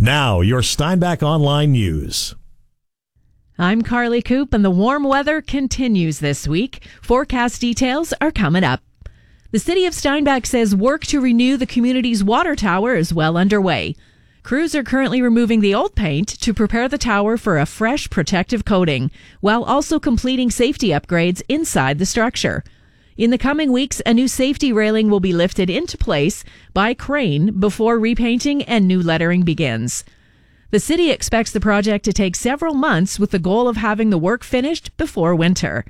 Now, your Steinbach Online News. I'm Carly Coop, and the warm weather continues this week. Forecast details are coming up. The city of Steinbach says work to renew the community's water tower is well underway. Crews are currently removing the old paint to prepare the tower for a fresh protective coating, while also completing safety upgrades inside the structure. In the coming weeks, a new safety railing will be lifted into place by crane before repainting and new lettering begins. The city expects the project to take several months with the goal of having the work finished before winter.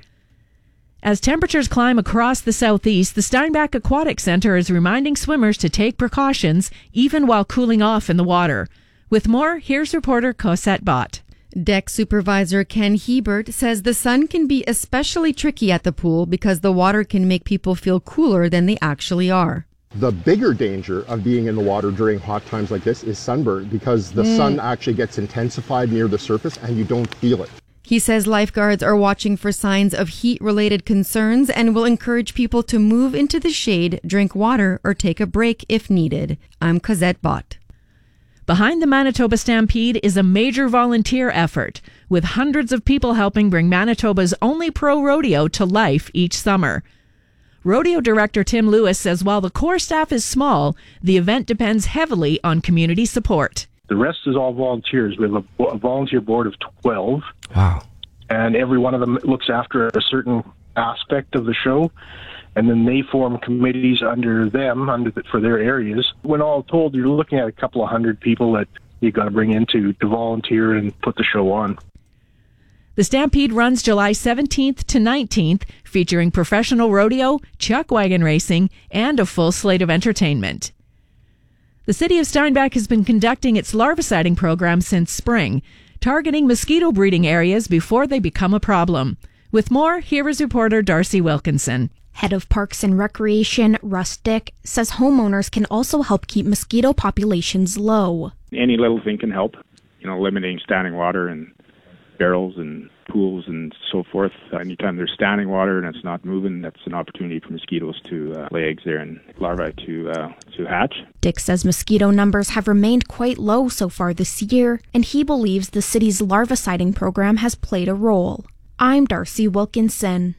As temperatures climb across the southeast, the Steinbach Aquatic Center is reminding swimmers to take precautions even while cooling off in the water. With more, here's reporter Cosette Bott. Deck supervisor Ken Hebert says the sun can be especially tricky at the pool because the water can make people feel cooler than they actually are. The bigger danger of being in the water during hot times like this is sunburn, because the sun actually gets intensified near the surface and you don't feel it. He says lifeguards are watching for signs of heat-related concerns and will encourage people to move into the shade, drink water, or take a break if needed. I'm Cosette Bott. Behind the Manitoba Stampede is a major volunteer effort, with hundreds of people helping bring Manitoba's only pro rodeo to life each summer. Rodeo director Tim Lewis says while the core staff is small, the event depends heavily on community support. The rest is all volunteers. We have a volunteer board of 12. Wow. And every one of them looks after a certain aspect of the show. And then they form committees under them, for their areas. When all told, you're looking at a couple of hundred people that you got to bring in to volunteer and put the show on. The Stampede runs July 17th to 19th, featuring professional rodeo, chuck wagon racing, and a full slate of entertainment. The city of Steinbach has been conducting its larviciding program since spring, targeting mosquito breeding areas before they become a problem. With more, here is reporter Darcy Wilkinson. Head of Parks and Recreation, Russ Dick, says homeowners can also help keep mosquito populations low. Any little thing can help, limiting standing water and barrels and pools and so forth. Anytime there's standing water and it's not moving, that's an opportunity for mosquitoes to lay eggs there and larvae to hatch. Dick says mosquito numbers have remained quite low so far this year, and he believes the city's larviciding program has played a role. I'm Darcy Wilkinson.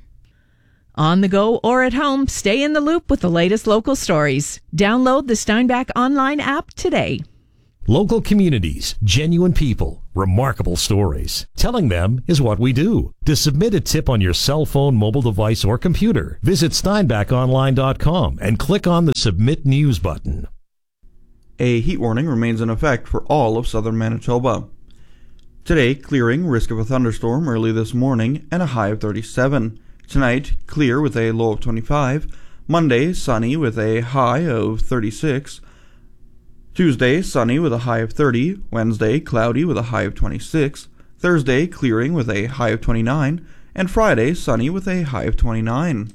On the go or at home, stay in the loop with the latest local stories. Download the Steinbach Online app today. Local communities, genuine people, remarkable stories. Telling them is what we do. To submit a tip on your cell phone, mobile device, or computer, visit steinbachonline.com and click on the Submit News button. A heat warning remains in effect for all of southern Manitoba. Today, clearing, risk of a thunderstorm early this morning, and a high of 37. Tonight, clear with a low of 25. Monday, sunny with a high of 36. Tuesday, sunny with a high of 30. Wednesday, cloudy with a high of 26. Thursday, clearing with a high of 29. And Friday, sunny with a high of 29.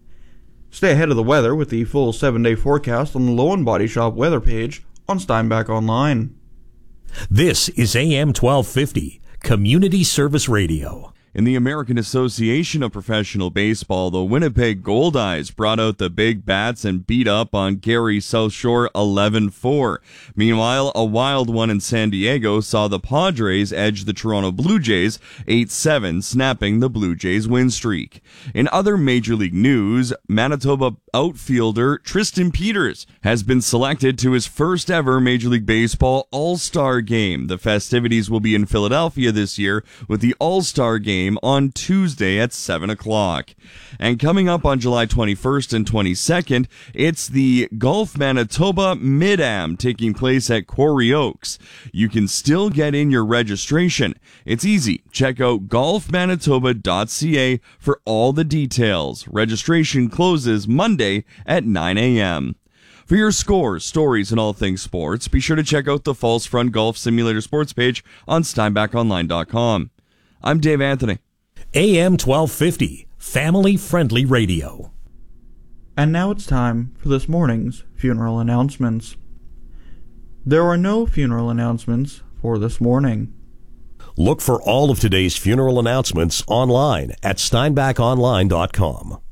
Stay ahead of the weather with the full 7-day forecast on the Lowen Body Shop weather page on Steinbach Online. This is AM 1250, Community Service Radio. In the American Association of Professional Baseball, the Winnipeg Goldeyes brought out the big bats and beat up on Gary South Shore 11-4. Meanwhile, a wild one in San Diego saw the Padres edge the Toronto Blue Jays 8-7, snapping the Blue Jays win streak. In other Major League news, Manitoba outfielder Tristan Peters has been selected to his first ever Major League Baseball All-Star Game. The festivities will be in Philadelphia this year, with the All-Star Game on Tuesday at 7 o'clock. And coming up on July 21st and 22nd, it's the Golf Manitoba Mid-Am taking place at Quarry Oaks. You can still get in your registration. It's easy. Check out golfmanitoba.ca for all the details. Registration closes Monday at 9 a.m. For your scores, stories, and all things sports, be sure to check out the Falls Front Golf Simulator sports page on steinbachonline.com. I'm Dave Anthony. AM 1250, family-friendly radio. And now it's time for this morning's funeral announcements. There are no funeral announcements for this morning. Look for all of today's funeral announcements online at steinbachonline.com.